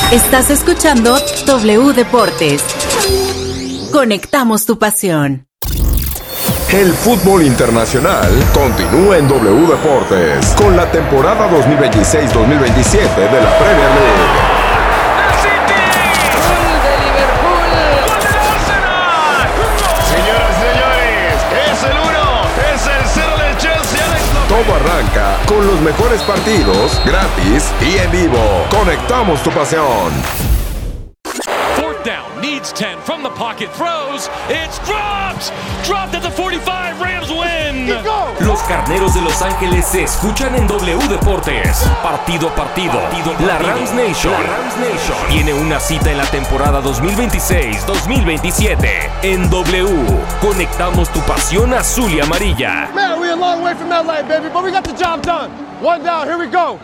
Estás escuchando W Deportes. Conectamos tu pasión. El fútbol internacional continúa en W Deportes con la temporada 2026-2027 de la Premier League. Todo arranca con los mejores partidos, gratis y en vivo. Conectamos tu pasión. Fourth down, needs 10 from the pocket, throws, it's dropped at the 45, Rams win. Los Carneros de Los Ángeles se escuchan en W Deportes. Partido a partido, la Rams Nation tiene una cita en la temporada 2026-2027 en W. Conectamos tu pasión azul y amarilla. Man, we're a long way from that light, baby, but we got the job done. One down, here we go.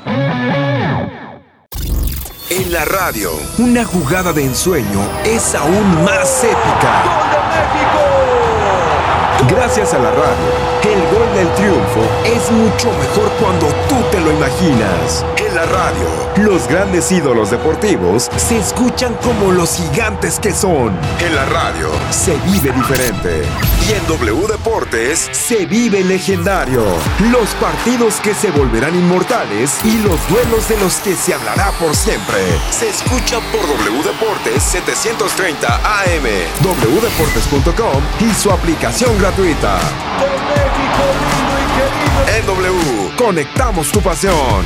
En la radio, una jugada de ensueño es aún más épica. ¡Gol de México! Gracias a la radio, el gol del triunfo es mucho mejor cuando tú te lo imaginas. En la radio, los grandes ídolos deportivos se escuchan como los gigantes que son. En la radio, se vive diferente. Y en W Deportes, se vive legendario. Los partidos que se volverán inmortales y los duelos de los que se hablará por siempre. Se escucha por W Deportes 730 AM, wdeportes.com y su aplicación gratuita. En W, conectamos tu pasión.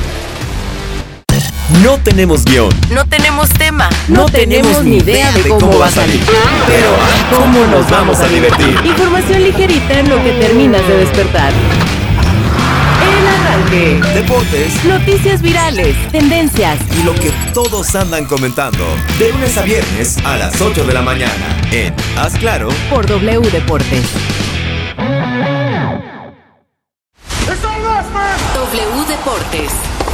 No tenemos guión. No tenemos tema. No tenemos ni idea de cómo va a salir. Pero ¿cómo nos vamos a divertir? Información ligerita en lo que terminas de despertar. El arranque. Deportes Noticias virales, tendencias y lo que todos andan comentando. De lunes a viernes a las 8 de la mañana en Haz Claro por W Deportes. W Deportes.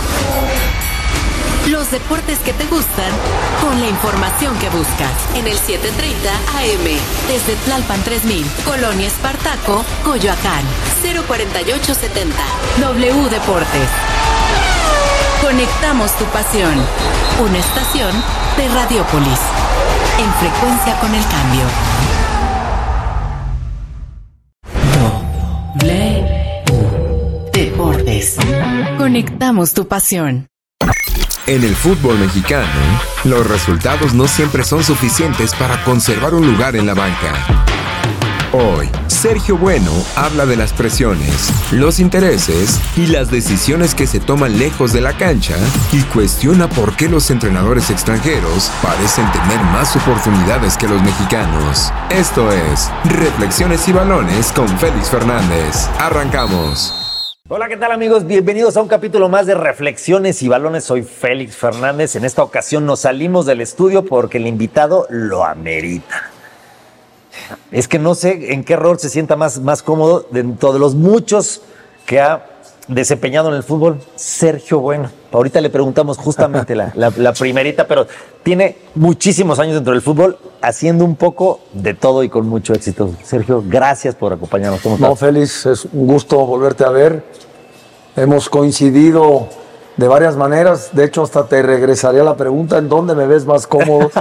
Los deportes que te gustan con la información que buscas. En el 730 AM. Desde Tlalpan 3000, Colonia Espartaco, Coyoacán. 04870. W Deportes. Conectamos tu pasión. Una estación de Radiópolis. En frecuencia con el cambio. W Deportes. Conectamos tu pasión. En el fútbol mexicano, los resultados no siempre son suficientes para conservar un lugar en la banca. Hoy, Sergio Bueno habla de las presiones, los intereses y las decisiones que se toman lejos de la cancha y cuestiona por qué los entrenadores extranjeros parecen tener más oportunidades que los mexicanos. Esto es Reflexiones y Balones con Félix Fernández. Arrancamos. Hola, ¿qué tal, amigos? Bienvenidos a un capítulo más de Reflexiones y Balones. Soy Félix Fernández. En esta ocasión nos salimos del estudio porque el invitado lo amerita. Es que no sé en qué rol se sienta más cómodo dentro de los muchos que ha desempeñado en el fútbol. Sergio Bueno. Ahorita le preguntamos justamente la primerita, pero tiene muchísimos años dentro del fútbol haciendo un poco de todo y con mucho éxito. Sergio, gracias por acompañarnos. ¿Cómo estás? No, Félix, es un gusto volverte a ver. Hemos coincidido de varias maneras. De hecho, hasta te regresaría la pregunta, ¿en dónde me ves más cómodo?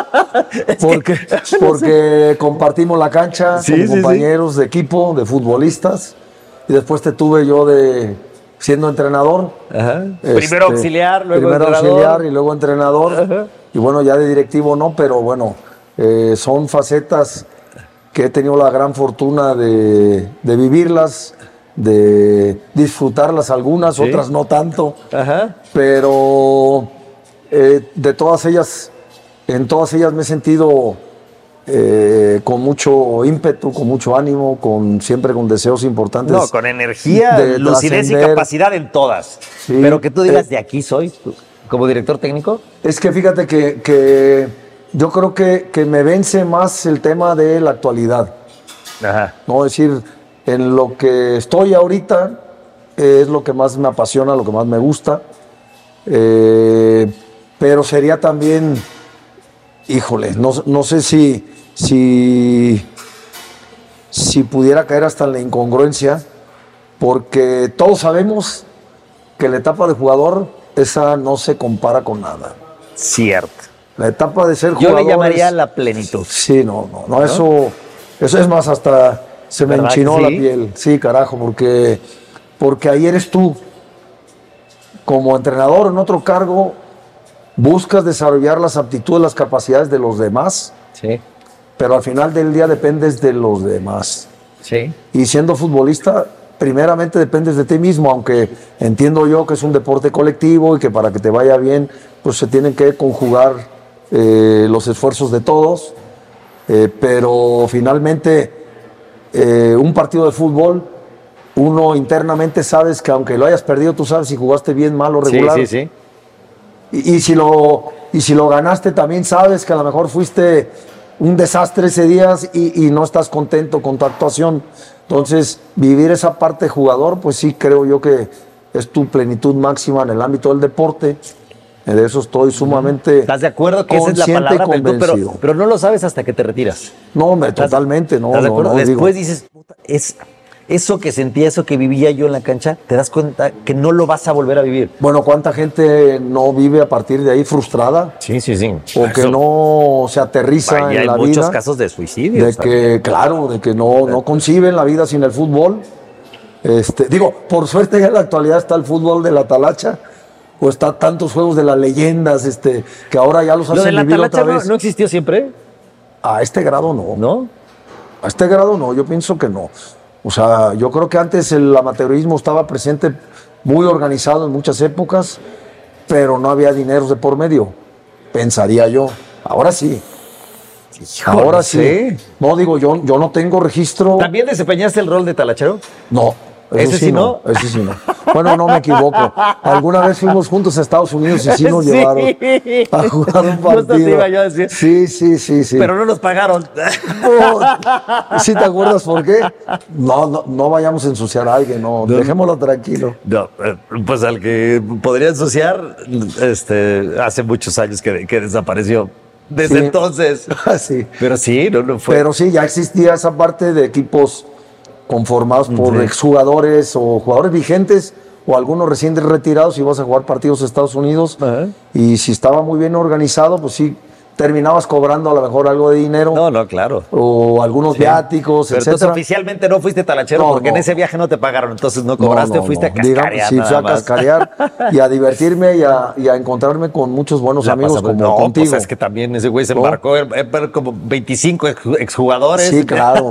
Porque compartimos la cancha como compañeros de equipo, de futbolistas. Y después te tuve yo siendo entrenador. Ajá. Primero auxiliar, luego primero entrenador. Auxiliar y luego entrenador. Ajá. Y bueno, ya de directivo no, pero bueno, son facetas que he tenido la gran fortuna de vivirlas, de disfrutarlas algunas, Sí. otras no tanto. Ajá. Pero de todas ellas, en todas ellas me he sentido con mucho ímpetu, con mucho ánimo, siempre con deseos importantes. No, con energía, de lucidez y trascender. capacidad en todas. Sí. Pero que tú digas, de aquí soy, como director técnico. Es que fíjate que yo creo que me vence más el tema de la actualidad. Ajá. No, es decir, en lo que estoy ahorita es lo que más me apasiona, lo que más me gusta. Pero sería también, híjole, no sé si pudiera caer hasta en la incongruencia, porque todos sabemos que la etapa de jugador, esa no se compara con nada. Cierto. La etapa de ser Yo jugador le llamaría la plenitud. Sí, no, eso es más, hasta se me enchinó la piel. Sí, carajo, porque ahí eres tú. Como entrenador en otro cargo, buscas desarrollar las aptitudes, las capacidades de los demás, Sí, pero al final del día dependes de los demás. sí. Y siendo futbolista, primeramente dependes de ti mismo, aunque entiendo yo que es un deporte colectivo y que para que te vaya bien, pues se tienen que conjugar los esfuerzos de todos, pero finalmente un partido de fútbol, uno internamente sabes que aunque lo hayas perdido, tú sabes si jugaste bien, mal o regular. Sí, sí, sí. Y si lo ganaste, también sabes que a lo mejor fuiste un desastre ese día y no estás contento con tu actuación. Entonces, vivir esa parte de jugador, pues sí creo yo que es tu plenitud máxima en el ámbito del deporte. De eso estoy sumamente ¿Estás de acuerdo que esa es la consciente palabra y plenitud? convencido. Pero no lo sabes hasta que te retiras. No, totalmente, no. ¿Estás de acuerdo? no, Después digo, dices, puta, es eso que sentía, eso que vivía yo en la cancha, te das cuenta que no lo vas a volver a vivir. bueno, ¿cuánta gente no vive a partir de ahí frustrada? Sí, sí, sí. O que no se aterriza Vaya, en hay la muchos vida. casos de suicidio. De que, claro, de que no conciben la vida sin el fútbol. Digo, por suerte ya en la actualidad está el fútbol de la talacha, o está tantos juegos de las leyendas, que ahora ya los Lo hacen de la vivir talacha otra vez. no existió siempre, A este grado no. ¿no? A este grado no, yo pienso que no. O sea, yo creo que antes el amateurismo estaba presente, muy organizado en muchas épocas, pero no había dineros de por medio, pensaría yo. Ahora sí. Ahora sí. No, digo, yo no tengo registro. ¿También desempeñaste el rol de talachero? No. ¿Ese sí no? Ese sí no. Bueno, no me equivoco. Alguna vez fuimos juntos a Estados Unidos y sí nos llevaron a jugar un Justo te partido. iba yo a decir. Sí. Pero no nos pagaron. ¿Sí te acuerdas por qué? No vayamos a ensuciar a alguien, no. Dejémoslo tranquilo. No, pues al que podría ensuciar, hace muchos años que desapareció. Desde Sí. entonces. Sí. Pero sí, no fue. Pero sí, ya existía esa parte de equipos conformados por exjugadores o jugadores vigentes o algunos recién retirados y vas a jugar partidos a Estados Unidos. Ajá. Y si estaba muy bien organizado, pues sí, terminabas cobrando a lo mejor algo de dinero No, claro. o algunos viáticos, Pero entonces etcétera. oficialmente no fuiste talachero No, porque en no. ese viaje no te pagaron, entonces no cobraste, fuiste a cascarear. Digamos, sí, nada fui a más. cascarear y a divertirme y a encontrarme con muchos buenos La amigos pasamos- como no, contigo. pues es que también ese güey se ¿No? embarcó como 25 exjugadores. Sí, claro.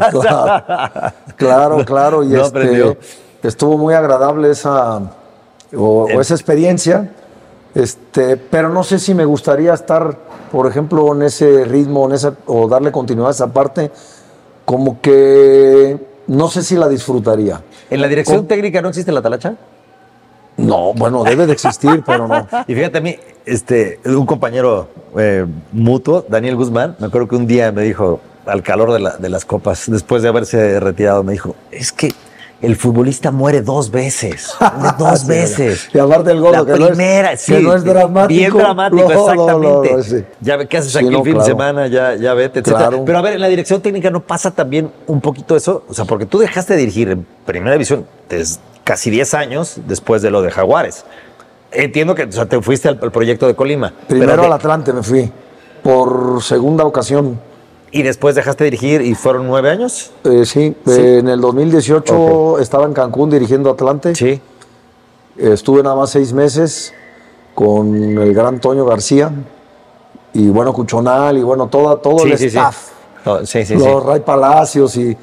Y No aprendió. estuvo muy agradable esa experiencia. Pero no sé si me gustaría estar, por ejemplo, en ese ritmo, o darle continuidad a esa parte, como que no sé si la disfrutaría. ¿En la dirección técnica no existe la talacha? No, bueno, debe de existir, pero no. Y fíjate a mí, un compañero mutuo, Daniel Guzmán, me acuerdo que un día me dijo, al calor de las copas, después de haberse retirado, me dijo, es que el futbolista muere 2 veces. Dos veces. Y aparte del gordo, La que primera, sí. que no es dramático. Bien dramático, exactamente. No, sí. Ya ve, ¿qué haces Sí, aquí no, el fin claro. de semana? Ya vete, etcétera. Claro. Pero a ver, en la dirección técnica no pasa también un poquito eso. O sea, porque tú dejaste de dirigir en primera división casi 10 años después de lo de Jaguares. Entiendo que te fuiste al proyecto de Colima. Primero pero al Atlante me fui, por segunda ocasión. ¿Y después dejaste de dirigir y fueron 9 años? Sí, en el 2018 estaba en Cancún dirigiendo Atlante. Sí. Estuve nada más 6 meses con el gran Toño García y bueno, Cuchonal y bueno, todo el staff. Sí. Los Ray Palacios y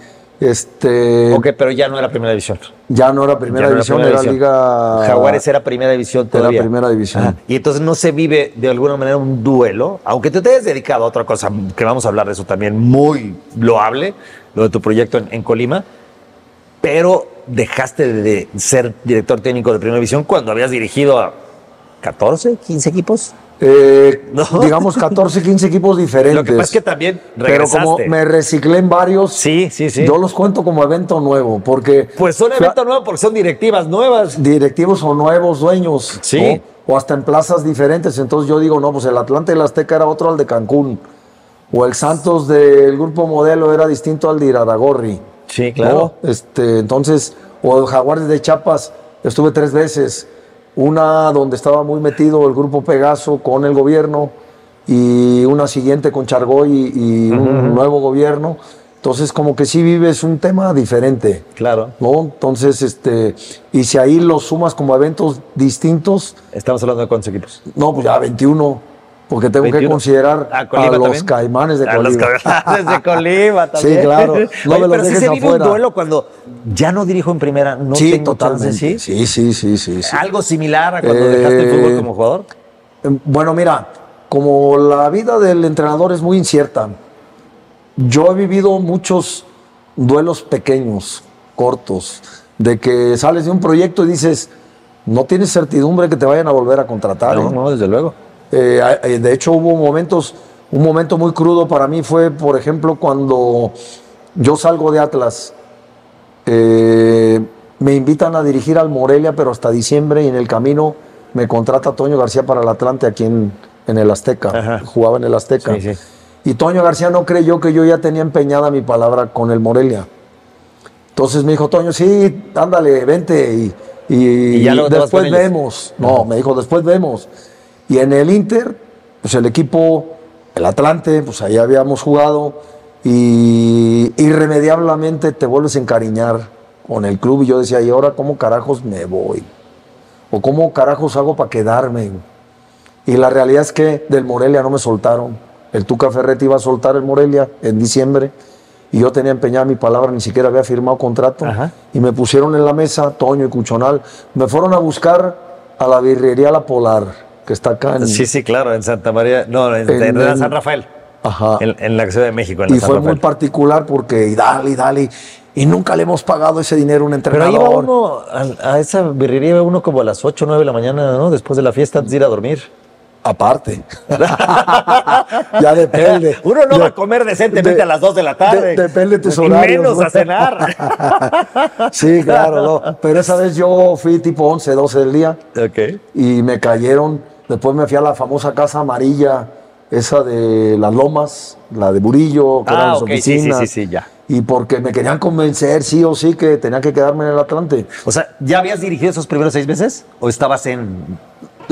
Ok, pero ya no era primera división. ya no era primera Ya no división, primera era división. Liga. Jaguares era primera división Era todavía. primera división. Ajá. Y entonces no se vive de alguna manera un duelo, aunque te hayas dedicado a otra cosa, que vamos a hablar de eso también, muy loable, lo de tu proyecto en Colima, pero dejaste de ser director técnico de primera división cuando habías dirigido a 14, 15 equipos. ¿No? Digamos 14, 15 equipos diferentes. Lo que pasa es que también Pero regresaste. como me reciclé en varios, Sí. yo los cuento como evento nuevo, porque Pues son eventos nuevos porque son directivas nuevas. directivos o nuevos dueños, Sí. ¿no? O hasta en plazas diferentes. Entonces yo digo, no, pues el Atlante del Azteca era otro al de Cancún, o el Santos del Grupo Modelo era distinto al de Iraragorri. Sí, claro. ¿No? Entonces, o Jaguares de Chiapas, estuve 3 veces. Una donde estaba muy metido el Grupo Pegaso con el gobierno y una siguiente con Chargoy y un nuevo gobierno. Entonces, como que sí vives un tema diferente. Claro. ¿No? Entonces, y si ahí lo sumas como eventos distintos. Estamos hablando de cuántos equipos. No, pues ya 21. Porque tengo 21. que considerar a los también. Caimanes de A Colima. los Caimanes de Colima también. Sí, claro. No Oye, me los pero sí dejes se vive afuera. un duelo cuando ya no dirijo en primera. No Sí, tengo totalmente. chance, ¿sí? Sí. ¿Algo similar a cuando dejaste el fútbol como jugador? Bueno, mira, como la vida del entrenador es muy incierta, yo he vivido muchos duelos pequeños, cortos, de que sales de un proyecto y dices, no tienes certidumbre que te vayan a volver a contratar. No, desde luego. De hecho, hubo momentos, un momento muy crudo para mí fue, por ejemplo, cuando yo salgo de Atlas, me invitan a dirigir al Morelia, pero hasta diciembre, y en el camino me contrata Toño García para el Atlante aquí en el Azteca. Ajá. Jugaba en el Azteca. Sí. Y Toño García no creyó que yo ya tenía empeñada mi palabra con el Morelia. Entonces me dijo, Toño, sí, ándale, vente y ya luego te vas con después ellos. vemos. No, me dijo, después vemos. Y en el Inter, pues el equipo, el Atlante, pues ahí habíamos jugado y irremediablemente te vuelves a encariñar con el club. Y yo decía, ¿y ahora cómo carajos me voy? ¿O cómo carajos hago para quedarme? Y la realidad es que del Morelia no me soltaron. El Tuca Ferretti iba a soltar el Morelia en diciembre y yo tenía empeñada mi palabra, ni siquiera había firmado contrato. Ajá. Y me pusieron en la mesa, Toño y Cuchonal, me fueron a buscar a la birrería La Polar, que está acá en... Sí, claro, en Santa María, no, en San Rafael. Ajá. En la Ciudad de México, en la Y San fue Rafael. muy particular porque, y dale, y nunca le hemos pagado ese dinero a un Pero entrenador. ahí va uno, a esa birrería iba uno como a las 8 o 9 de la mañana, ¿no? Después de la fiesta, antes de ir a dormir. Aparte. Ya depende. Uno no va a comer decentemente a las 2 de la tarde. Depende de tus Y horarios. menos ¿no? a cenar. Sí, claro, no. Pero esa vez yo fui tipo 11, 12 del día Ok. y me cayeron. Después me fui a la famosa Casa Amarilla, esa de Las Lomas, la de Burillo, que eran las ok, oficinas. sí, ya. Y porque me querían convencer, sí o sí, que tenía que quedarme en el Atlante. O sea, ¿ya habías dirigido esos primeros 6 meses? ¿O estabas en...?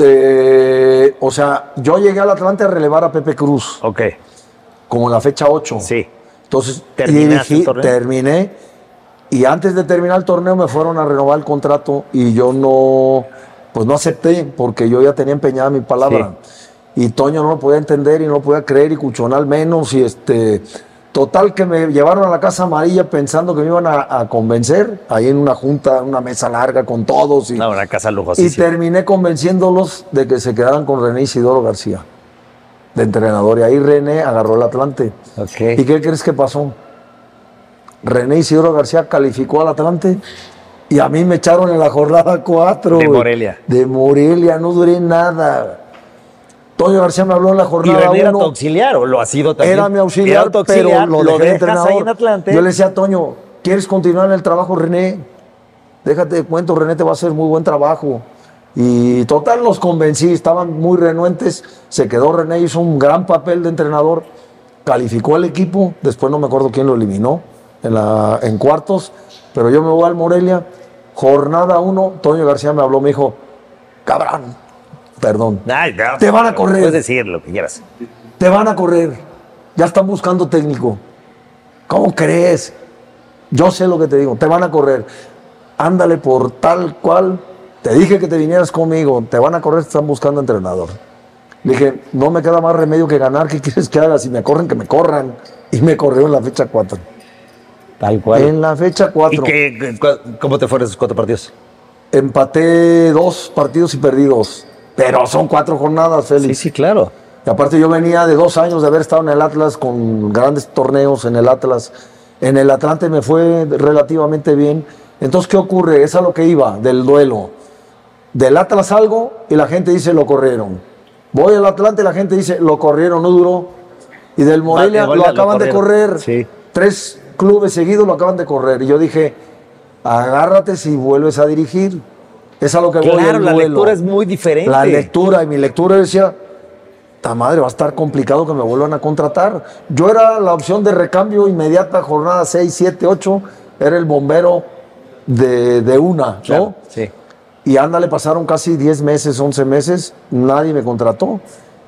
O sea, yo llegué al Atlante a relevar a Pepe Cruz, Ok, como en la fecha 8. sí. Entonces, ¿Terminaste el torneo? terminé. Y antes de terminar el torneo me fueron a renovar el contrato y yo no acepté porque yo ya tenía empeñada mi palabra. Y Toño no lo podía entender y no lo podía creer y Cuchonal menos. Y total que me llevaron a la Casa Amarilla pensando que me iban a convencer, ahí en una junta, una mesa larga con todos. No, una casa Y lujosísima. terminé convenciéndolos de que se quedaran con René Isidoro García, de entrenador. Y ahí René agarró el Atlante. Ok. ¿Y qué crees que pasó? René Isidoro García calificó al Atlante y a mí me echaron en la jornada 4. De Morelia. De Morelia, no duré nada. Toño García me habló en la ¿Y jornada René era 1. tu auxiliar o lo ha sido también? Era mi auxiliar, Era tu auxiliar, pero lo dejé de dejas entrenador. ahí en Atlante. Yo le decía a Toño, ¿quieres continuar en el trabajo, René? Déjate de cuento, René te va a hacer muy buen trabajo. Y total, los convencí, estaban muy renuentes. Se quedó René, hizo un gran papel de entrenador. Calificó al equipo, después no me acuerdo quién lo eliminó en cuartos, pero yo me voy al Morelia. Jornada 1, Toño García me habló, me dijo, cabrón, perdón, Ay, no, te van a correr. Puedes decir lo que quieras. Te van a correr. Ya están buscando técnico. ¿Cómo crees? Yo sé lo que te digo. Te van a correr. Ándale por tal cual. Te dije que te vinieras conmigo. Te van a correr, te están buscando entrenador. Le dije, no me queda más remedio que ganar. ¿Qué quieres que haga? Si me corren, que me corran. Y me corrió en la fecha 4. Tal cual. En la fecha 4. ¿Y cómo te fueron esos 4 partidos? Empaté 2 partidos y perdí 2. Pero son 4 jornadas, Félix. Sí, claro. Y aparte yo venía de 2 años de haber estado en el Atlas con grandes torneos en el Atlas. En el Atlante me fue relativamente bien. Entonces, ¿qué ocurre? Es a lo que iba, del duelo. Del Atlas algo y la gente dice lo corrieron. Voy al Atlante y la gente dice lo corrieron, no duró. Y del Morelia lo acaban de correr. Sí. 3 clubes seguidos lo acaban de correr. Y yo dije, agárrate si vuelves a dirigir. Es a lo que voy, Claro, el la duelo. lectura es muy diferente. La lectura, y mi lectura decía, esta madre va a estar complicado que me vuelvan a contratar. Yo era la opción de recambio inmediata, jornada 6, 7, 8, era el bombero de una, Claro, ¿no? sí. Y ándale, pasaron casi 10 meses, 11 meses, nadie me contrató.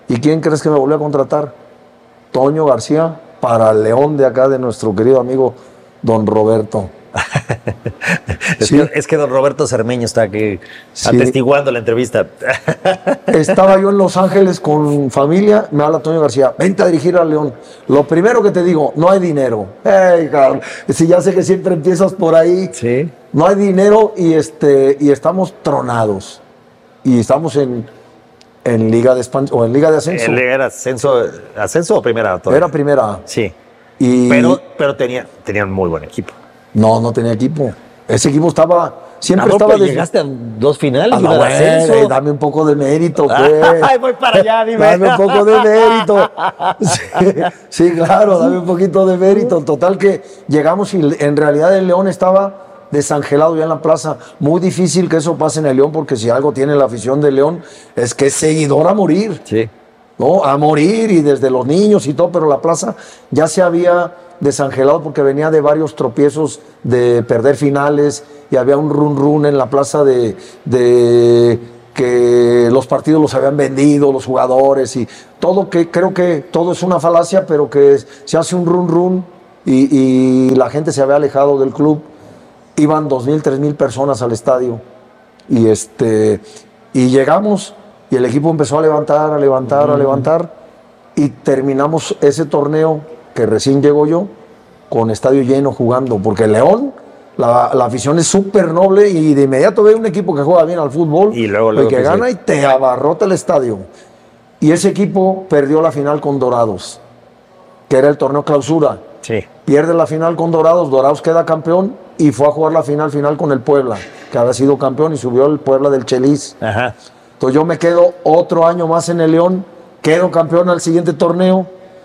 ¿Y quién crees que me volvió a contratar? Toño García para León de acá, de nuestro querido amigo don Roberto. Es que don Roberto Cermeño está aquí atestiguando la entrevista. Estaba yo en Los Ángeles con familia, me habla Toño García, vente a dirigir a León. Lo primero que te digo, no hay dinero. Hey, cabrón, si ya sé que siempre empiezas por ahí. Sí. No hay dinero y estamos tronados. Y estamos en Liga de Expansión o en Liga de Ascenso. ¿Era ascenso o primera? Todavía? Era primera. Sí. Y Pero tenían muy buen equipo. no tenía equipo. Ese equipo siempre estaba... Llegaste a 2 finales y no, de ascenso. dame un poco de mérito, pues. Ay, voy para allá, dime. Dame un poco de mérito. Sí, claro, dame un poquito de mérito. Total que llegamos y en realidad el León estaba desangelado ya en la plaza. Muy difícil que eso pase en el León, porque si algo tiene la afición del León es que es seguidor a morir. Sí. ¿No? A morir, y desde los niños y todo, pero la plaza ya se había desangelado porque venía de varios tropiezos de perder finales y había un run en la plaza de que los partidos los habían vendido, los jugadores y todo, que creo que todo es una falacia, pero que se hace un run y la gente se había alejado del club. Iban 2,000, 3,000 personas al estadio y llegamos y el equipo empezó a levantar y terminamos ese torneo que recién llegó yo con estadio lleno jugando, porque León, la afición es súper noble y de inmediato ve un equipo que juega bien al fútbol y luego que gana y te abarrota el estadio. Y ese equipo perdió la final con Dorados, que era el torneo clausura. Sí. Pierde la final con Dorados queda campeón y fue a jugar la final con el Puebla, que había sido campeón y subió el Puebla del Chelis. Ajá. Entonces yo me quedo otro año más en el León, quedo campeón al siguiente torneo.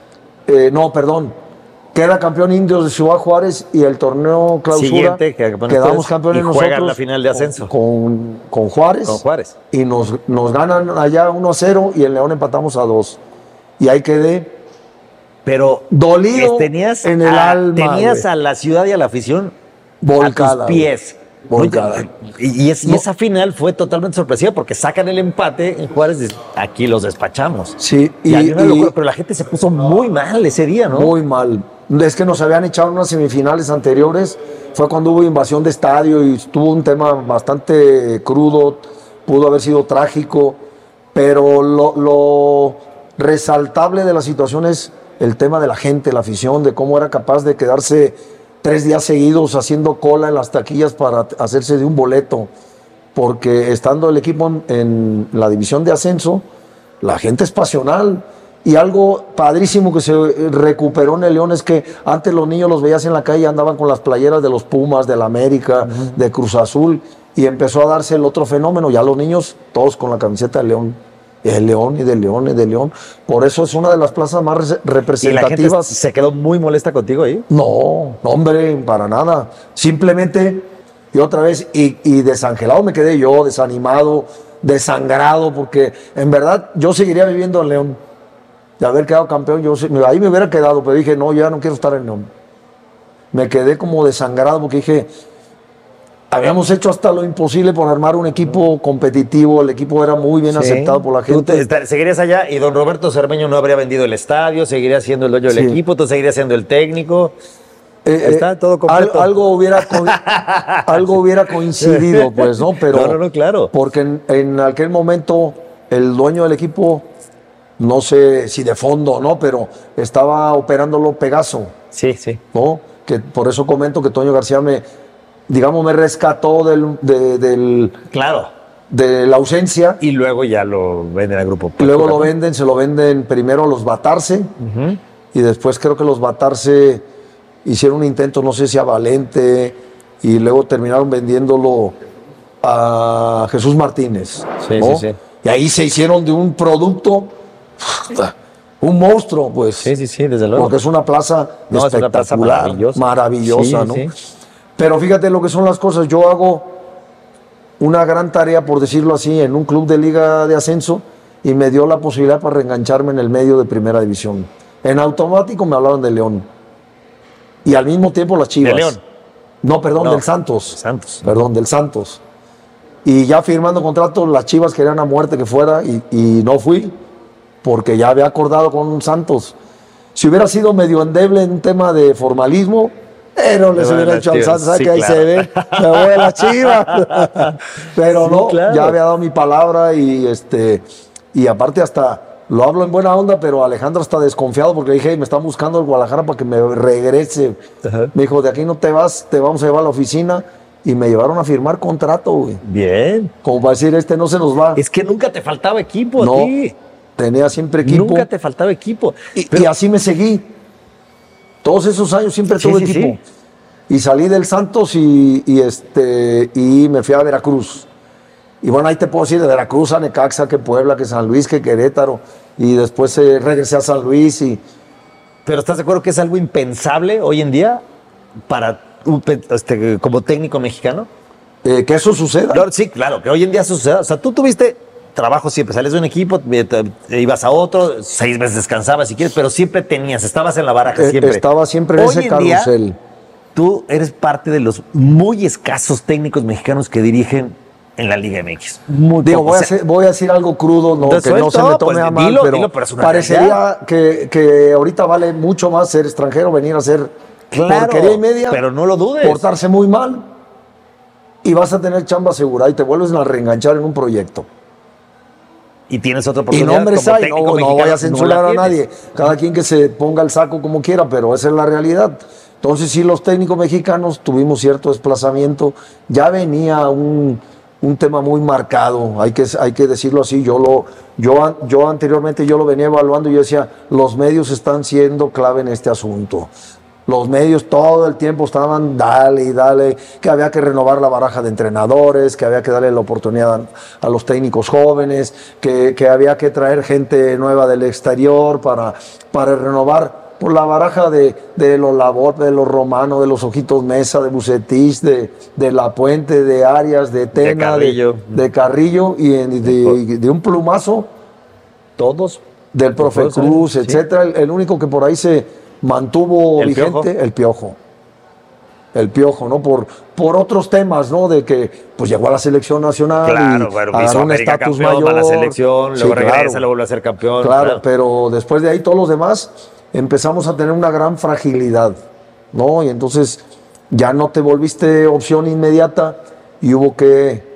Queda campeón Indios de Ciudad Juárez y el torneo clausura quedamos campeones y nosotros. Juegan la final de ascenso. Con Juárez. Con Juárez. Y nos ganan allá 1-0 y en León empatamos a 2. Y ahí quedé. Pero dolido tenías en el alma. Tenías a la ciudad y a la afición volcada, a tus pies. Volcada. Y esa final fue totalmente sorpresiva porque sacan el empate en Juárez y aquí los despachamos. Sí. Pero la gente se puso muy mal ese día, ¿no? Muy mal. Es que nos habían echado en unas semifinales anteriores. Fue cuando hubo invasión de estadio y estuvo un tema bastante crudo. Pudo haber sido trágico. Pero lo resaltable de la situación es el tema de la gente, la afición, de cómo era capaz de quedarse 3 días seguidos haciendo cola en las taquillas para hacerse de un boleto. Porque estando el equipo en la división de ascenso, la gente es pasional. Y algo padrísimo que se recuperó en el León es que antes los niños los veías en la calle, andaban con las playeras de los Pumas, de la América, de Cruz Azul, y empezó a darse el otro fenómeno. Ya los niños, todos con la camiseta de León. El León y del León y del León. Por eso es una de las plazas más representativas. ¿Y la gente se quedó muy molesta contigo ahí? No, hombre, para nada. Simplemente, y otra vez, y desangelado me quedé yo, desanimado, desangrado, porque en verdad yo seguiría viviendo en León. De haber quedado campeón, ahí me hubiera quedado, pero dije, no, ya no quiero estar en León. Me quedé como desangrado porque dije, habíamos hecho hasta lo imposible por armar un equipo competitivo, el equipo era muy bien aceptado por la gente. Tú seguirías allá y don Roberto Cermeño no habría vendido el estadio, seguiría siendo el dueño del equipo, tú seguirías siendo el técnico. Está todo completo. Algo hubiera coincidido, pues, ¿no? Pero, no, claro. Porque en aquel momento el dueño del equipo, no sé si de fondo o no, pero estaba operándolo Pegaso. Sí. ¿No? Que por eso comento que Toño García me rescató claro, de la ausencia. Y luego ya lo venden al grupo. Luego se lo venden primero a los Batarse, y después creo que los Batarse hicieron un intento, no sé si a Valente, y luego terminaron vendiéndolo a Jesús Martínez. Sí. Y ahí se hicieron de un producto, un monstruo, pues. Sí, desde luego. Porque es una plaza espectacular, maravillosa, ¿no? Sí. Pero fíjate lo que son las cosas. Yo hago una gran tarea, por decirlo así, en un club de liga de ascenso y me dio la posibilidad para reengancharme en el medio de primera división. En automático me hablaron de León. Y al mismo tiempo las Chivas. ¿De León? No, perdón, del Santos. Perdón, del Santos. Y ya firmando contrato, las Chivas querían a muerte que fuera y no fui. porque ya había acordado con Santos. Si hubiera sido medio endeble en un tema de formalismo, pero les hubiera hecho al Santos, ¿sabes? Sí, Que ahí claro. se ve, me voy a la Chiva. Pero Sí, no, claro. ya había dado mi palabra y aparte hasta lo hablo en buena onda, pero Alejandro está desconfiado porque le dije, "Hey, me están buscando el Guadalajara para que me regrese". Ajá. Me dijo, de aquí no te vas, te vamos a llevar a la oficina. Y me llevaron a firmar contrato, güey. Bien. Como para decir, no se nos va. Es que nunca te faltaba equipo a No, ti. tenía siempre equipo. Nunca te faltaba equipo. Y así me seguí. Todos esos años siempre Sí, tuve sí, equipo. sí. Y salí del Santos y me fui a Veracruz. Y bueno, ahí te puedo decir de Veracruz a Necaxa, que Puebla, que San Luis, que Querétaro. Y después regresé a San Luis y Pero ¿estás de acuerdo que es algo impensable hoy en día para como técnico mexicano? que eso suceda. Claro, sí, claro, que hoy en día suceda. O sea, tú tuviste trabajo siempre, sales de un equipo, te ibas a otro, 6 meses descansabas si quieres, pero siempre estabas en la baraja siempre. Estaba siempre en Hoy ese en día, carrusel. tú eres parte de los muy escasos técnicos mexicanos que dirigen en la Liga MX. Muy Digo, pocos. O sea, voy a decir algo crudo, no, Te que no se suelto, me tome pues, a mal, dilo, pero es una parecería que ahorita vale mucho más ser extranjero, venir a hacer claro, porquería y media, pero no lo dudes. portarse muy mal y vas a tener chamba asegurada y te vuelves a reenganchar en un proyecto. Y tienes otra Y oportunidad. nombres como hay, técnico no voy mexicano, a censurar no la a tienes. nadie, cada quien que se ponga el saco como quiera, pero esa es la realidad. Entonces sí, los técnicos mexicanos tuvimos cierto desplazamiento, ya venía un tema muy marcado, hay que decirlo así. Yo anteriormente yo lo venía evaluando y yo decía, los medios están siendo clave en este asunto. Los medios todo el tiempo estaban dale y dale, que había que renovar la baraja de entrenadores, que había que darle la oportunidad a los técnicos jóvenes, que había que traer gente nueva del exterior para renovar por la baraja de los Labor, de los Romano, de los Ojitos Mesa, de Bucetich, de La Puente, de Arias, de Tena, Carrillo. de Carrillo y de un plumazo Todos. del Profe Todos, Cruz, sí. etcétera. El único que por ahí se mantuvo ¿El vigente, Piojo? el Piojo, ¿no? Por otros temas, ¿no? De que pues llegó a la selección nacional Claro, y bueno, agarró hizo un América estatus campeón, mayor. va a la selección, Sí, luego regresa, claro. luego vuelve a ser campeón. Claro, pero después de ahí todos los demás empezamos a tener una gran fragilidad, ¿no? Y entonces ya no te volviste opción inmediata y hubo que,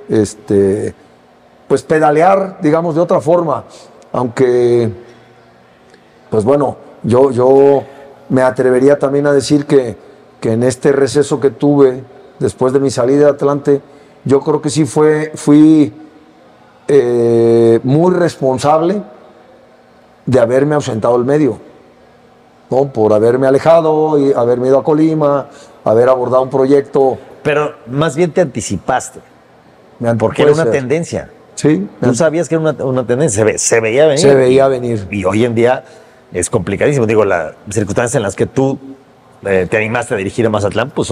pues pedalear, digamos, de otra forma. Aunque, pues bueno, yo me atrevería también a decir que en este receso que tuve después de mi salida de Atlante, yo creo que sí fui muy responsable de haberme ausentado del medio, ¿no? Por haberme alejado y haberme ido a Colima, haber abordado un proyecto. Pero más bien te anticipaste, porque Puede era una ser. tendencia. Sí, Tú sabías que era una tendencia, se veía venir. se veía venir. Y hoy en día es complicadísimo. Digo, las circunstancias en las que tú te animaste a dirigir a Mazatlán, pues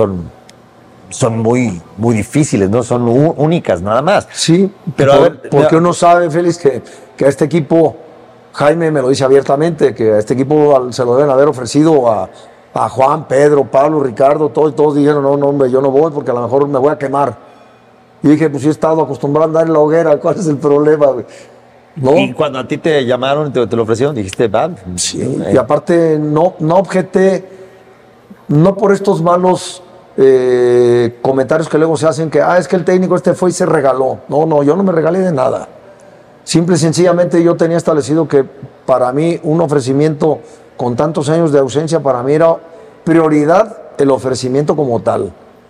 son muy, muy difíciles, ¿no? Son únicas, nada más. Sí, Pero a ver, porque mira, uno sabe, Félix, que a este equipo, Jaime me lo dice abiertamente, que a este equipo se lo deben haber ofrecido a Juan, Pedro, Pablo, Ricardo, todos dijeron, no, hombre, yo no voy porque a lo mejor me voy a quemar. Y dije, pues sí he estado acostumbrado a andar en la hoguera, ¿cuál es el problema, güey? ¿No? Y cuando a ti te llamaron, te lo ofrecieron, dijiste, va. Sí, y aparte no objeté, no por estos malos comentarios que luego se hacen que, es que el técnico fue y se regaló. No, yo no me regalé de nada. Simple y sencillamente yo tenía establecido que para mí un ofrecimiento con tantos años de ausencia, para mí era prioridad el ofrecimiento como tal.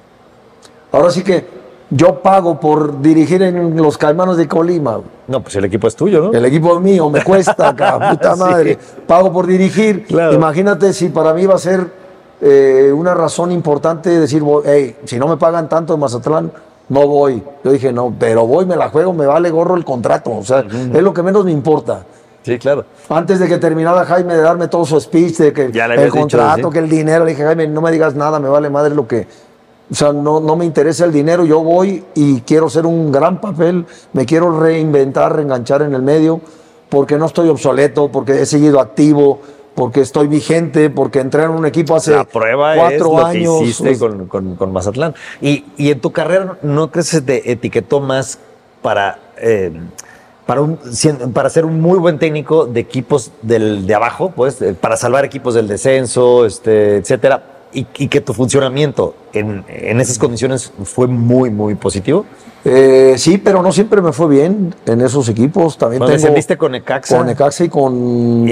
Ahora sí que yo pago por dirigir en los Caimanes de Colima. No, pues el equipo es tuyo, ¿no? El equipo es mío, me cuesta, puta Sí. madre. Pago por dirigir. Claro. Imagínate si para mí va a ser una razón importante decir, hey, si no me pagan tanto en Mazatlán, no voy. Yo dije, no, pero voy, me la juego, me vale gorro el contrato. O sea, es lo que menos me importa. Sí, claro. Antes de que terminara Jaime de darme todo su speech, de que Ya le el habías dicho, contrato, ¿sí? que el dinero, le dije, Jaime, no me digas nada, me vale madre lo que... O sea, no me interesa el dinero, yo voy y quiero hacer un gran papel, me quiero reinventar, reenganchar en el medio, porque no estoy obsoleto, porque he seguido activo, porque estoy vigente, porque entré en un equipo hace La prueba 4 es lo años. que hiciste con Mazatlán. Y en tu carrera, ¿no crees que te etiquetó más para para ser un muy buen técnico de equipos de abajo, pues, para salvar equipos del descenso, etcétera, y que tu funcionamiento en esas condiciones fue muy, muy positivo. Sí, pero no siempre me fue bien en esos equipos. También descendiste con Necaxa. Con Necaxa y con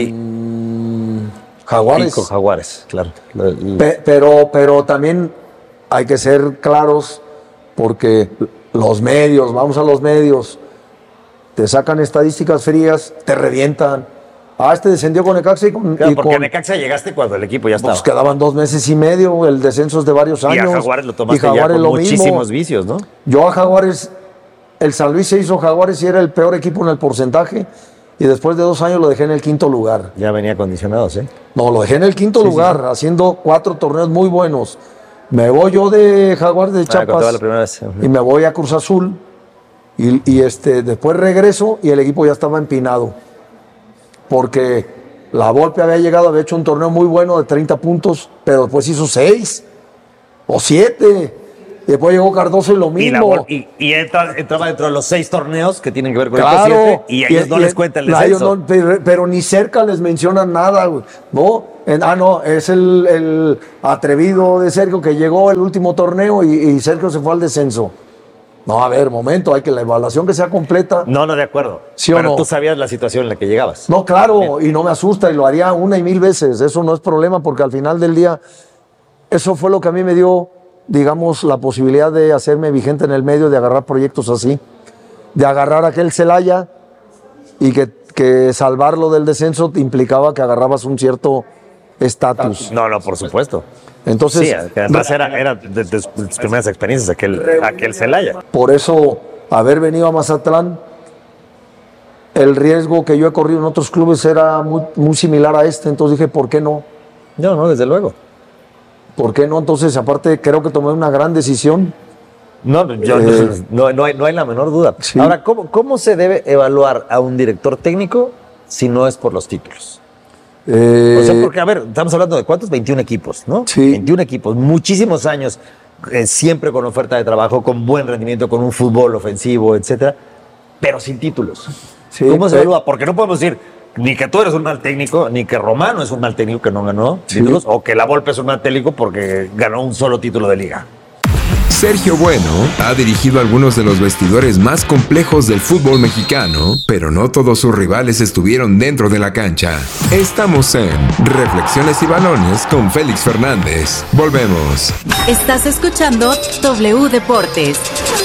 Jaguares. Y con Jaguares, claro. Pero también hay que ser claros porque los medios, vamos a los medios, te sacan estadísticas frías, te revientan. Descendió con Necaxa porque Necaxa llegaste cuando el equipo ya estaba. Pues quedaban 2 meses y medio, el descenso es de varios años. Y a Jaguares lo tomaste ya con muchísimos vicios, ¿no? Yo a Jaguares, el San Luis se hizo Jaguares y era el peor equipo en el porcentaje. Y después de 2 años lo dejé en el 5º lugar. Ya venía condicionado, ¿sí? No, lo dejé en el 5º lugar, haciendo 4 torneos muy buenos. Me voy yo de Jaguares de Chiapas la primera vez. y me voy a Cruz Azul. Y después regreso y el equipo ya estaba empinado. Porque la Volpe había hecho un torneo muy bueno de 30 puntos, pero después hizo 6 o 7. Después llegó Cardoso y lo mismo. Y entraba dentro de los 6 torneos que tienen que ver con estos 7 y a ellos no les cuenta el descenso. Pero ni cerca les mencionan nada, ¿no? Es el atrevido de Sergio que llegó el último torneo y Sergio se fue al descenso. No, a ver, momento, hay que la evaluación que sea completa. No, de acuerdo. ¿Sí o pero no? Tú sabías la situación en la que llegabas. No, claro, y no me asusta y lo haría 1 y 1000 veces. Eso no es problema porque al final del día, eso fue lo que a mí me dio, digamos, la posibilidad de hacerme vigente en el medio, de agarrar proyectos así, de agarrar aquel Celaya y que salvarlo del descenso te implicaba que agarrabas un cierto estatus. No, por supuesto. Entonces, sí, además era de tus primeras experiencias aquel Celaya. Por eso, haber venido a Mazatlán, el riesgo que yo he corrido en otros clubes era muy similar a este, entonces dije, ¿por qué no? No, desde luego. ¿Por qué no? Entonces, aparte, creo que tomé una gran decisión. No hay la menor duda. Sí. Ahora, ¿cómo se debe evaluar a un director técnico si no es por los títulos? O sea, porque, a ver, estamos hablando de ¿cuántos? 21 equipos, ¿no? Sí. 21 equipos, muchísimos años, siempre con oferta de trabajo, con buen rendimiento, con un fútbol ofensivo, etcétera, pero sin títulos. Sí, ¿Cómo se evalúa? Porque no podemos decir ni que tú eres un mal técnico, ni que Romano es un mal técnico que no ganó títulos, o que La Volpe es un mal técnico porque ganó un solo título de liga. Sergio Bueno ha dirigido algunos de los vestidores más complejos del fútbol mexicano, pero no todos sus rivales estuvieron dentro de la cancha. Estamos en Reflexiones y Balones con Félix Fernández. Volvemos. Estás escuchando W Deportes.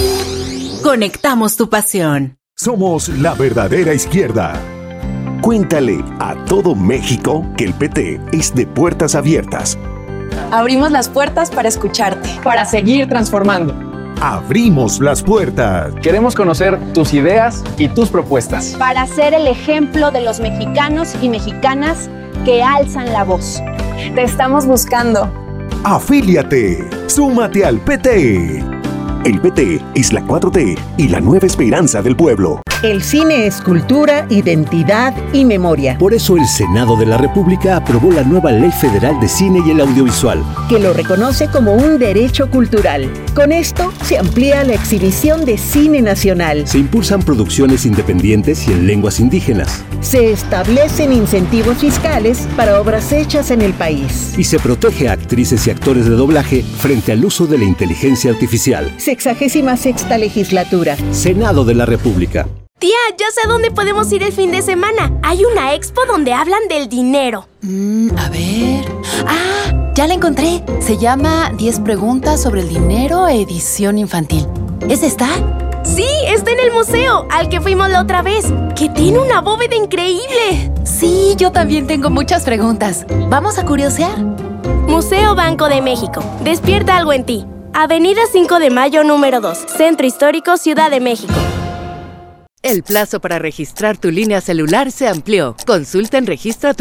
Conectamos tu pasión. Somos la verdadera izquierda. Cuéntale a todo México que el PT es de puertas abiertas. Abrimos las puertas para escucharte. Para seguir transformando. Abrimos las puertas. Queremos conocer tus ideas y tus propuestas. Para ser el ejemplo de los mexicanos y mexicanas que alzan la voz. Te estamos buscando. Afíliate. Súmate al PT. El PT es la 4T y la nueva esperanza del pueblo. El cine es cultura, identidad y memoria. Por eso el Senado de la República aprobó la nueva Ley Federal de Cine y el Audiovisual, que lo reconoce como un derecho cultural. Con esto se amplía la exhibición de cine nacional. Se impulsan producciones independientes y en lenguas indígenas. Se establecen incentivos fiscales para obras hechas en el país. Y se protege a actrices y actores de doblaje frente al uso de la inteligencia artificial. 66ª legislatura. Senado de la República. Tía, ya sé a dónde podemos ir el fin de semana. Hay una expo donde hablan del dinero. A ver... ya la encontré. Se llama 10 preguntas sobre el dinero, edición infantil. ¿Es esta? Sí, está en el museo, al que fuimos la otra vez, que tiene una bóveda increíble. Sí, yo también tengo muchas preguntas. ¿Vamos a curiosear? Museo Banco de México. Despierta algo en ti. Avenida 5 de Mayo, número 2. Centro Histórico, Ciudad de México. El plazo para registrar tu línea celular se amplió. Consulta en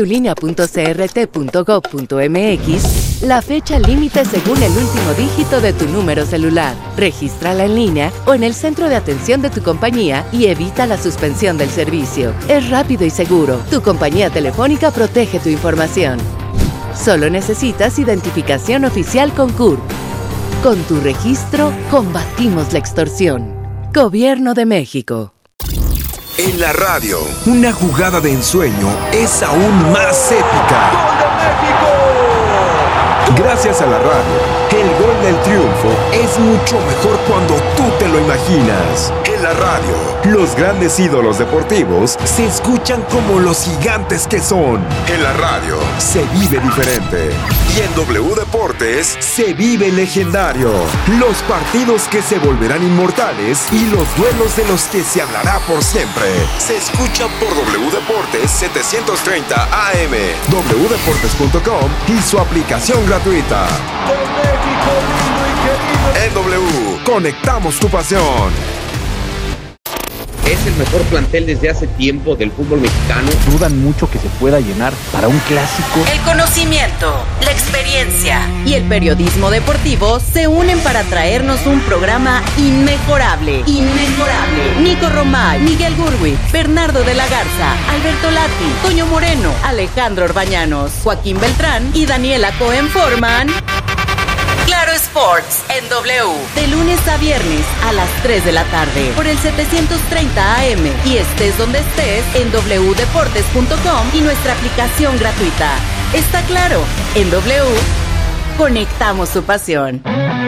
registratulinea.crt.gov.mx la fecha límite según el último dígito de tu número celular. Regístrala en línea o en el centro de atención de tu compañía y evita la suspensión del servicio. Es rápido y seguro. Tu compañía telefónica protege tu información. Solo necesitas identificación oficial con CURP. Con tu registro, combatimos la extorsión. Gobierno de México. En la radio, una jugada de ensueño es aún más épica. ¡Gol de México! Gracias a la radio, el gol del triunfo es mucho mejor cuando tú te lo imaginas. En la radio, los grandes ídolos deportivos se escuchan como los gigantes que son. En la radio, se vive diferente. Y en W Deportes, se vive legendario. Los partidos que se volverán inmortales y los duelos de los que se hablará por siempre. Se escuchan por W Deportes 730 AM, wdeportes.com y su aplicación gratuita. ¡De México lindo y querido! En W, conectamos tu pasión. Es el mejor plantel desde hace tiempo del fútbol mexicano. Dudan mucho que se pueda llenar para un clásico. El conocimiento, la experiencia y el periodismo deportivo se unen para traernos un programa inmejorable. Inmejorable. Nico Romay, Miguel Gurwitz, Bernardo de la Garza, Alberto Lati, Toño Moreno, Alejandro Orbañanos, Joaquín Beltrán y Daniela Cohen forman Claro Sports en W, de lunes a viernes a las 3 de la tarde por el 730 AM y estés donde estés en wdeportes.com y nuestra aplicación gratuita. Está claro, en W conectamos su pasión.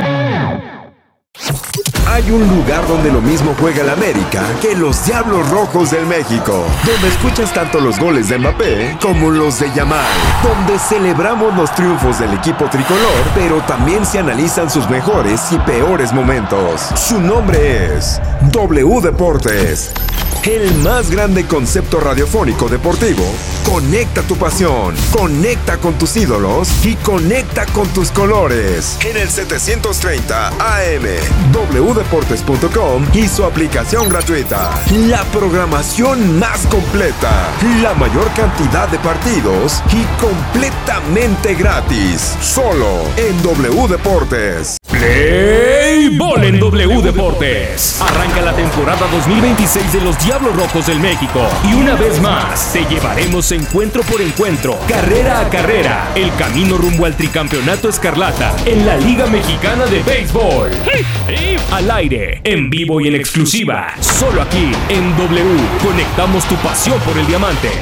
Hay un lugar donde lo mismo juega el América que los Diablos Rojos del México, donde escuchas tanto los goles de Mbappé como los de Yamal, donde celebramos los triunfos del equipo tricolor, pero también se analizan sus mejores y peores momentos. Su nombre es W Deportes. El más grande concepto radiofónico deportivo. Conecta tu pasión, conecta con tus ídolos y conecta con tus colores. En el 730 AM, wdeportes.com y su aplicación gratuita. La programación más completa, la mayor cantidad de partidos y completamente gratis. Solo en W Deportes. Play Ball en W Deportes. Arranca la temporada 2026 de los Diablos Rojos del México. Y una vez más, te llevaremos encuentro por encuentro, carrera a carrera, el camino rumbo al tricampeonato escarlata en la Liga Mexicana de Béisbol. Al aire, en vivo y en exclusiva, solo aquí en W. Conectamos tu pasión por el diamante.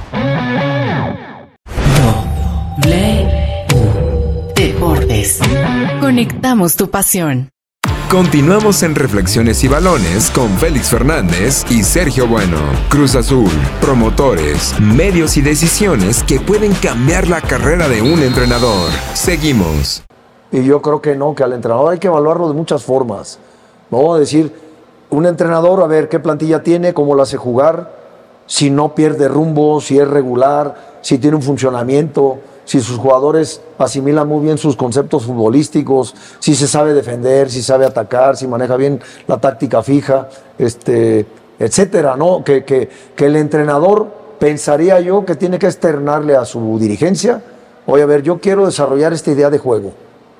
Deportes. Conectamos tu pasión. Continuamos en Reflexiones y Balones con Félix Fernández y Sergio Bueno. Cruz Azul, promotores, medios y decisiones que pueden cambiar la carrera de un entrenador. Seguimos. Y yo creo que no, que al entrenador hay que evaluarlo de muchas formas. No decir, un entrenador, a ver qué plantilla tiene, cómo lo hace jugar, si no pierde rumbo, si es regular, si tiene un funcionamiento, si sus jugadores asimilan muy bien sus conceptos futbolísticos, si se sabe defender, si sabe atacar, si maneja bien la táctica fija, etcétera, ¿no? Que el entrenador, pensaría yo, que tiene que externarle a su dirigencia, oye, a ver, yo quiero desarrollar esta idea de juego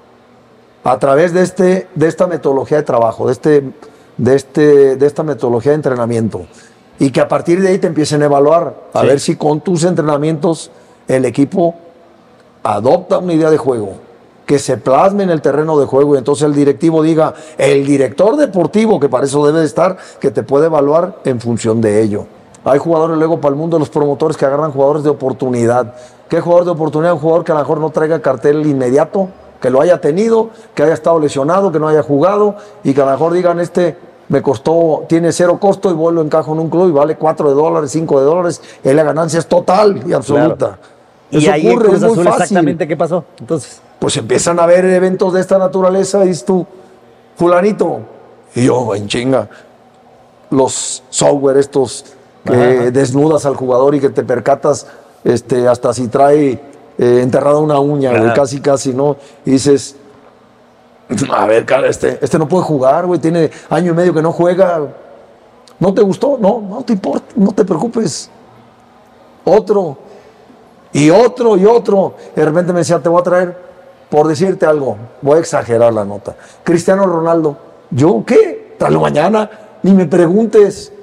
a través de esta metodología de trabajo, de esta metodología de entrenamiento, y que a partir de ahí te empiecen a evaluar, a ver si con tus entrenamientos el equipo adopta una idea de juego, que se plasme en el terreno de juego, y entonces el directivo diga, el director deportivo, que para eso debe de estar, que te puede evaluar en función de ello. Hay jugadores luego para el mundo de los promotores que agarran jugadores de oportunidad. ¿Qué jugador de oportunidad? Un jugador que a lo mejor no traiga cartel inmediato, que lo haya tenido, que haya estado lesionado, que no haya jugado, y que a lo mejor digan, me costó, tiene cero costo y vuelo encajo en un club y vale $4, $5, y la ganancia es total y absoluta. Claro. Y ahí ocurre, en Cruz Azul exactamente qué pasó, entonces. Pues empiezan a haber eventos de esta naturaleza, y dices tú, fulanito, y yo, en chinga, los software estos que desnudas al jugador y que te percatas hasta si trae enterrada una uña, güey, casi, ¿no? Y dices, a ver, cara, este no puede jugar, güey, tiene año y medio que no juega. ¿No te gustó? No te importa, no te preocupes. Otro. Y otro. De repente me decía, te voy a traer, por decirte algo, voy a exagerar la nota. Cristiano Ronaldo. ¿Yo qué? Tráelo mañana, ni me preguntes.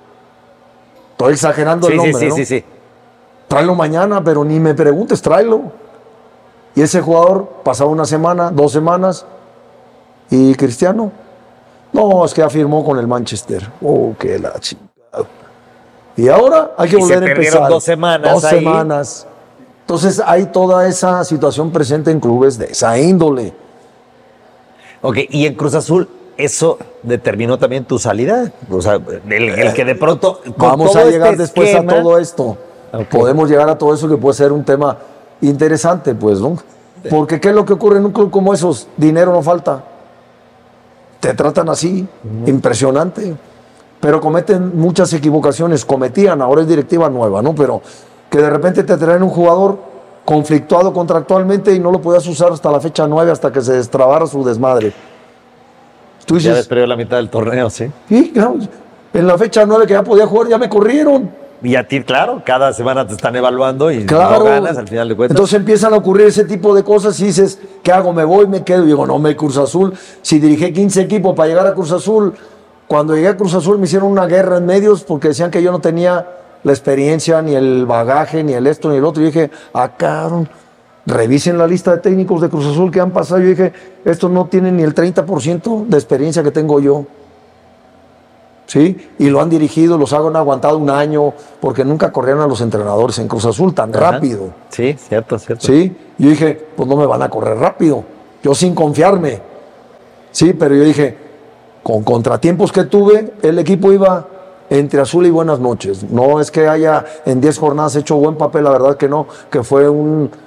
Estoy exagerando el nombre, ¿no? Sí. Tráelo mañana, pero ni me preguntes, tráelo. Y ese jugador pasaba una semana, 2 semanas, y Cristiano, no, es que ya firmó con el Manchester. Oh, qué la chingada. Y ahora hay que Y volver se a perdieron empezar. 2 semanas. Dos ahí. semanas. Entonces hay toda esa situación presente en clubes de esa índole. Ok, y en Cruz Azul, ¿eso determinó también tu salida? O sea, el que de pronto... con Vamos todo a llegar este después esquema- a todo esto. Ok. Podemos llegar a todo eso que puede ser un tema interesante, pues, ¿no? Porque ¿qué es lo que ocurre en un club como esos? Dinero no falta. Te tratan así, impresionante. Pero cometen muchas equivocaciones, cometían, ahora es directiva nueva, ¿no? Pero que de repente te traen un jugador conflictuado contractualmente y no lo podías usar hasta la fecha 9, hasta que se destrabara su desmadre. Tú Ya dices, desperdió la mitad del torneo, sí. sí, claro, en la fecha 9 que ya podía jugar, ya me corrieron. Y a ti, claro, cada semana te están evaluando y Claro. no ganas al final de cuentas. Entonces empiezan a ocurrir ese tipo de cosas y dices, ¿qué hago? ¿Me voy? ¿Me quedo? Y digo, no, Cruz Azul. Si dirigí 15 equipos para llegar a Cruz Azul, cuando llegué a Cruz Azul me hicieron una guerra en medios porque decían que yo no tenía la experiencia, ni el bagaje, ni el esto, ni el otro. Y dije, cabrón, revisen la lista de técnicos de Cruz Azul que han pasado. Yo dije, estos no tienen ni el 30% de experiencia que tengo yo. ¿Sí? Y lo han dirigido, los han aguantado un año, porque nunca corrieron a los entrenadores en Cruz Azul tan rápido. Sí, cierto, cierto. ¿Sí? Yo dije, pues no me van a correr rápido. Yo sin confiarme. Sí, pero yo dije, con contratiempos que tuve, el equipo iba entre azul y buenas noches. No es que haya en 10 jornadas hecho buen papel, la verdad que no, que fue un